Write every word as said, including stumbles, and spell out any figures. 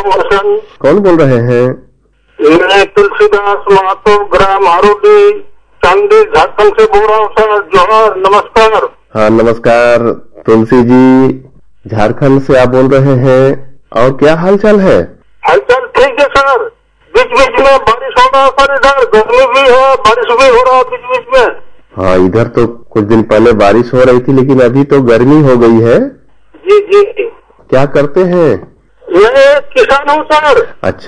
वसन। कौन बोल रहे हैं? मैं तुलसीदास महतो, ग्राम हारोडी, चांदी, झारखंड से बोल रहा हूँ सर। जोहार, नमस्कार। हाँ नमस्कार तुलसी जी, झारखंड से आप बोल रहे हैं। और क्या हाल चाल है? हालचाल ठीक है सर। बीच बीच में बारिश हो रहा है सर, इधर गर्मी भी है, बारिश भी हो रहा है बीच बीच में। हाँ इधर तो कुछ दिन पहले बारिश हो रही थी, लेकिन अभी तो गर्मी हो गई है। जी जी। क्या करते हैं? मैं किसान हूँ सर। अच्छा।